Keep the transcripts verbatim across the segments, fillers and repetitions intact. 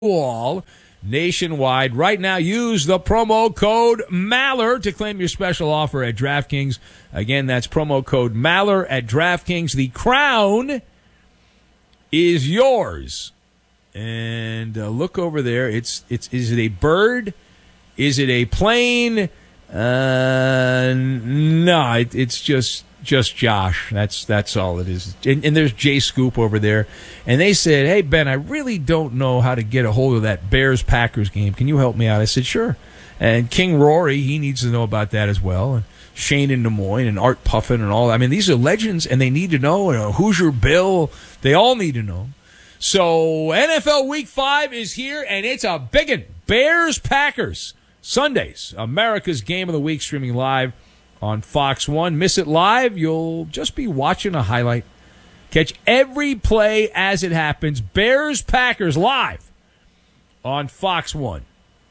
all nationwide. Right now, use the promo code Maller to claim your special offer at DraftKings. Again, that's promo code Maller at DraftKings. The crown is yours. And uh, look over there. It's it's is it a bird? Is it a plane? Uh, no, it, it's just just Josh. That's that's all it is. And, and there's Jay Scoop over there. And they said, "Hey Ben, I really don't know how to get a hold of that Bears Packers game. Can you help me out?" I said, "Sure." And King Rory, he needs to know about that as well. And Shane in Des Moines and Art Puffin and all. I mean, these are legends, and they need to know. You know, Hoosier Bill, they all need to know. So N F L Week five is here, and it's a biggin'. Bears Packers Sundays, America's Game of the Week, streaming live on Fox one. Miss it live, you'll just be watching a highlight. Catch every play as it happens. Bears Packers live on Fox one.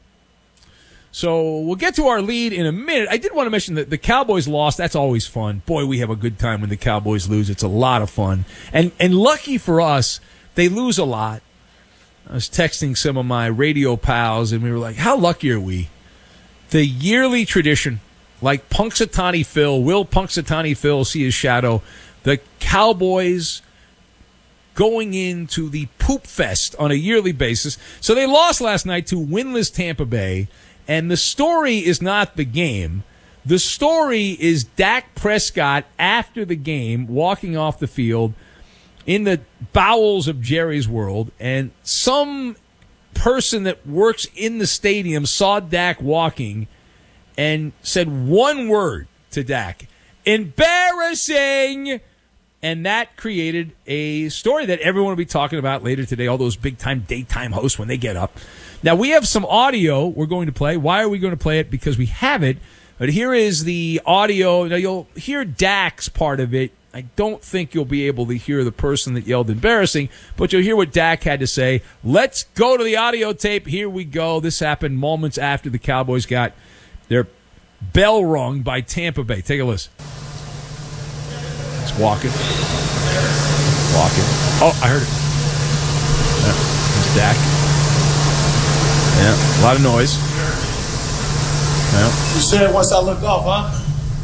So we'll get to our lead in a minute. I did want to mention that the Cowboys lost. That's always fun. Boy, we have a good time when the Cowboys lose. It's a lot of fun. And and lucky for us, they lose a lot. I was texting some of my radio pals, and we were like, how lucky are we? The yearly tradition, like Punxsutawney Phil, will Punxsutawney Phil see his shadow? The Cowboys going into the poop fest on a yearly basis. So they lost last night to winless Tampa Bay, and the story is not the game. The story is Dak Prescott after the game, walking off the field, in the bowels of Jerry's World, and some person that works in the stadium saw Dak walking and said one word to Dak: embarrassing. And that created a story that everyone will be talking about later today, all those big-time daytime hosts when they get up. Now, we have some audio we're going to play. Why are we going to play it? Because we have it. But here is the audio. Now, you'll hear Dak's part of it. I don't think you'll be able to hear the person that yelled embarrassing, but you'll hear what Dak had to say. Let's go to the audio tape. Here we go. This happened moments after the Cowboys got their bell rung by Tampa Bay. Take a listen. It's walking. Walking. Oh, I heard it. Yeah, there's Dak. Yeah, a lot of noise. Yeah. You said once I looked off, huh?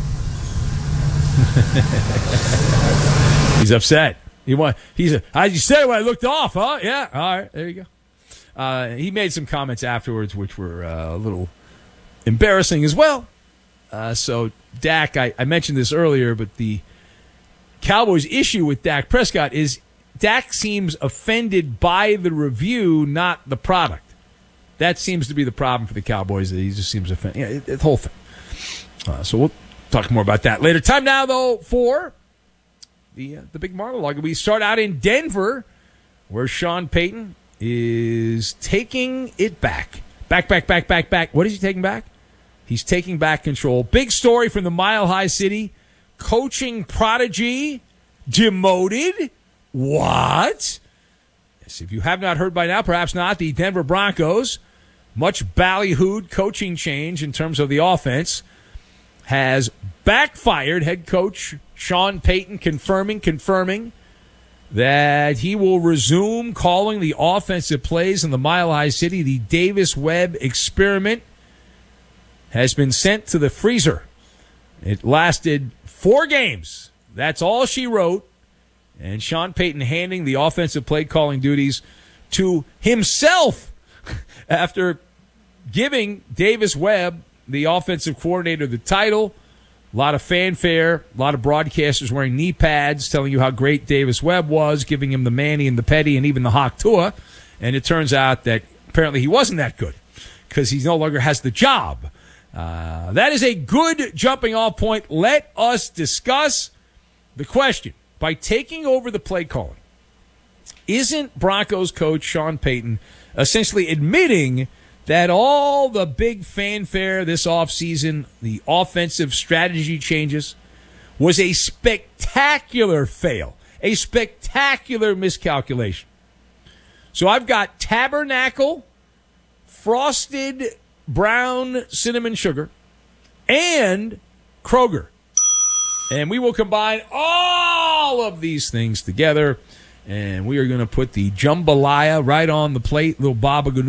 He's upset. He want. He's. A, How'd you say when I looked off? Huh? Yeah. All right. There you go. Uh, he made some comments afterwards, which were uh, a little embarrassing as well. Uh, so Dak, I, I mentioned this earlier, but the Cowboys' issue with Dak Prescott is Dak seems offended by the review, not the product. That seems to be the problem for the Cowboys. That he just seems offended. Yeah, it, the whole thing. Uh, so we'll talk more about that later. Time now, though, for the uh, the big monologue. We start out in Denver, where Sean Payton is taking it back. Back, back, back, back, back. What is he taking back? He's taking back control. Big story from the Mile High City. Coaching prodigy demoted. What? Yes, if you have not heard by now, perhaps not, the Denver Broncos, much ballyhooed coaching change in terms of the offense, has backfired. Head coach Sean Payton confirming, confirming that he will resume calling the offensive plays in the Mile High City. The Davis Webb experiment has been sent to the freezer. It lasted four games. That's all she wrote. And Sean Payton handing the offensive play calling duties to himself after giving Davis Webb, the offensive coordinator, the title. A lot of fanfare, a lot of broadcasters wearing knee pads telling you how great Davis Webb was, giving him the Manny and the Petty and even the Hawk Tua. And it turns out that apparently he wasn't that good because he no longer has the job. Uh, that is a good jumping off point. Let us discuss the question. By taking over the play calling, isn't Broncos coach Sean Payton essentially admitting that all the big fanfare this offseason, the offensive strategy changes, was a spectacular fail, a spectacular miscalculation? So I've got Tabernacle, frosted brown cinnamon sugar, and Kroger. And we will combine all of these things together And we are going to put the jambalaya right on the plate, little baba ganoush